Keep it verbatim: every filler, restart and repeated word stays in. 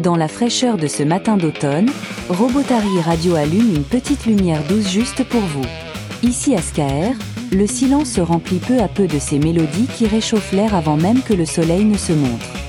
Dans la fraîcheur de ce matin d'automne, Robotari Radio allume une petite lumière douce juste pour vous. Ici à Skaer, le silence se remplit peu à peu de ces mélodies qui réchauffent l'air avant même que le soleil ne se montre.